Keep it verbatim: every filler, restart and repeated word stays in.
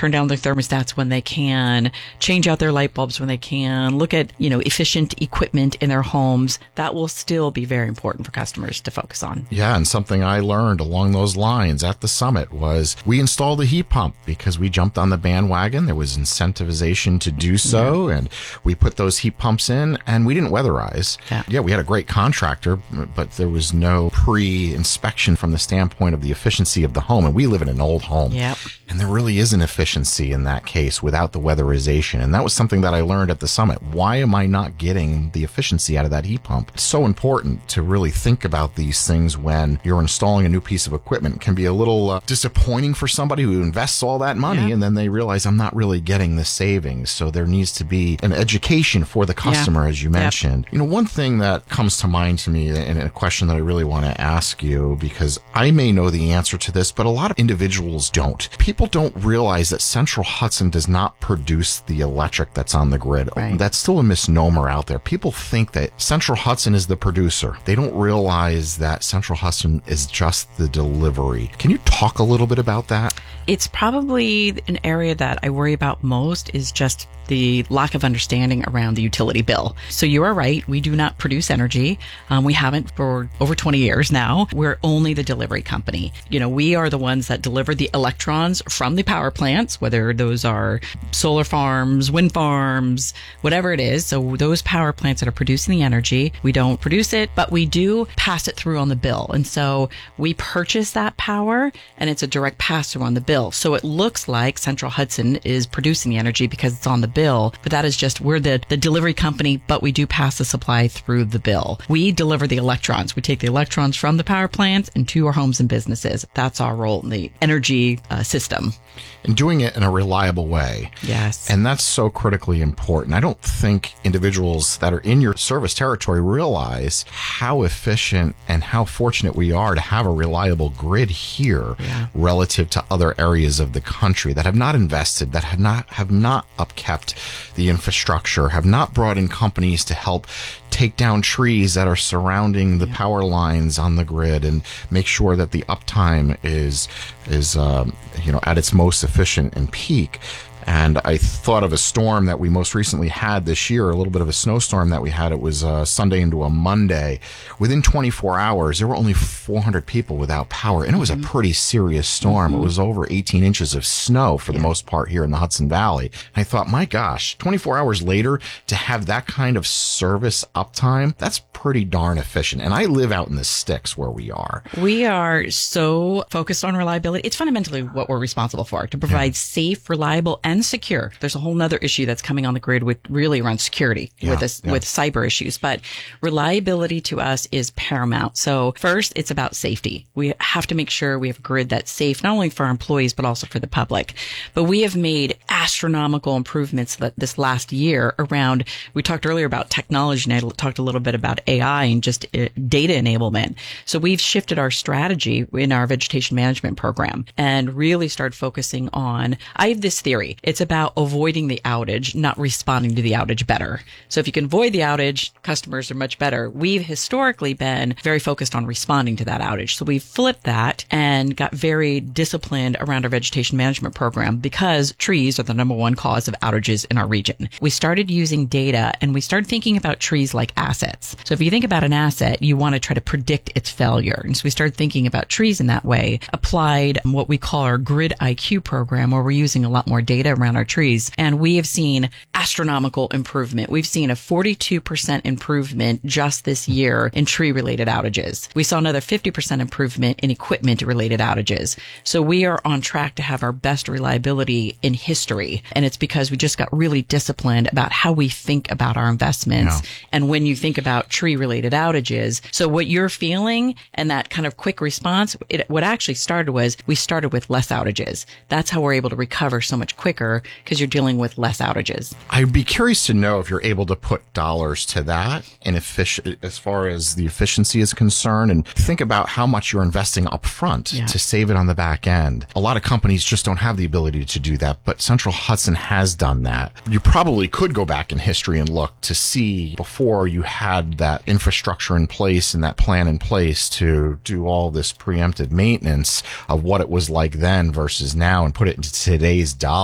turn down their thermostats when they can, change out their light bulbs when they can, look at, you know, efficient equipment in their homes. That will still be very important for customers to focus on. Yeah, and something I learned along those lines at the summit was we installed a heat pump because we jumped on the bandwagon. There was incentivization to do so, yeah. and we put those heat pumps in, and we didn't weatherize. Yeah. yeah, we had a great contractor, but there was no pre-inspection from the standpoint of the efficiency of the home, and we live in an old home. Yep. And there really is an efficiency in that case without the weatherization. And that was something that I learned at the summit. Why am I not getting the efficiency out of that heat pump? It's so important to really think about these things when you're installing a new piece of equipment. It can be a little uh, disappointing for somebody who invests all that money, yeah. and then they realize I'm not really getting the savings. So there needs to be an education for the customer, yeah. as you mentioned. Yep. You know, one thing that comes to mind to me, and a question that I really want to ask you, because I may know the answer to this, but a lot of individuals don't. People don't realize that Central Hudson does not produce the electric that's on the grid. Right. That's still a misnomer out there. People think that Central Hudson is the producer. They don't realize that Central Hudson is just the delivery. Can you talk a little bit about that? It's probably an area that I worry about most is just the lack of understanding around the utility bill. So you are right. We do not produce energy. Um, we haven't for over twenty years now. We're only the delivery company. You know, we are the ones that deliver the electrons from the power plants, whether those are solar farms, wind farms, whatever it is. So those power plants that are producing the energy, we don't produce it, but we do pass it through on the bill. And so we purchase that power, and it's a direct pass through on the bill. So it looks like Central Hudson is producing the energy because it's on the bill, but that is just, we're the, the delivery company, but we do pass the supply through the bill. We deliver the electrons. We take the electrons from the power plants and to our homes and businesses. That's our role in the energy uh, system. And doing it in a reliable way. Yes. And that's so critically important. I don't think individuals that are in your service territory realize how efficient and how fortunate we are to have a reliable grid here, yeah. relative to other areas of the country that have not invested, that have not have not upkept the infrastructure, have not brought in companies to help take down trees that are surrounding the yeah. power lines on the grid and make sure that the uptime is is um, you know at its most efficient and peak. And I thought of a storm that we most recently had this year, a little bit of a snowstorm that we had. It was a Sunday into a Monday. Within twenty-four hours, there were only four hundred people without power. And it was a pretty serious storm. Mm-hmm. It was over eighteen inches of snow for yeah. the most part here in the Hudson Valley. And I thought, my gosh, twenty-four hours later to have that kind of service uptime, that's pretty darn efficient. And I live out in the sticks where we are. We are so focused on reliability. It's fundamentally what we're responsible for, to provide yeah. safe, reliable, and and secure. There's a whole nother issue that's coming on the grid with really around security yeah, with this, yeah. with cyber issues, but reliability to us is paramount. So first, it's about safety. We have to make sure we have a grid that's safe, not only for our employees, but also for the public. But we have made astronomical improvements that this last year around, we talked earlier about technology, and I talked a little bit about A I and just uh, data enablement. So we've shifted our strategy in our vegetation management program and really started focusing on, I have this theory. It's about avoiding the outage, not responding to the outage better. So if you can avoid the outage, customers are much better. We've historically been very focused on responding to that outage. So we've flipped that and got very disciplined around our vegetation management program because trees are the number one cause of outages in our region. We started using data and we started thinking about trees like assets. So if you think about an asset, you want to try to predict its failure. And so we started thinking about trees in that way, applied what we call our Grid I Q program, where we're using a lot more data around our trees. And we have seen astronomical improvement. We've seen a forty-two percent improvement just this year in tree related outages. We saw another fifty percent improvement in equipment related outages. So we are on track to have our best reliability in history. And it's because we just got really disciplined about how we think about our investments. Yeah. And when you think about tree related outages, so what you're feeling and that kind of quick response, it, what actually started was we started with less outages. That's how we're able to recover so much quicker, because you're dealing with less outages. I'd be curious to know if you're able to put dollars to that and effic- as far as the efficiency is concerned, and think about how much you're investing up front yeah. to save it on the back end. A lot of companies just don't have the ability to do that, but Central Hudson has done that. You probably could go back in history and look to see before you had that infrastructure in place and that plan in place to do all this preemptive maintenance of what it was like then versus now and put it into today's dollars.